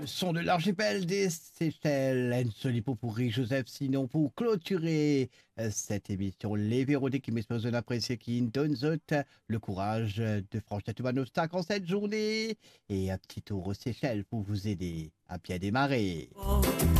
Le son de l'archipel des Seychelles, Ensolipo pour Joseph, sinon pour clôturer cette émission, les Véroniques qui m'exposent d'apprécier qui donne le courage de franchir tout obstacle en cette journée et un petit tour aux Seychelles pour vous aider à bien démarrer.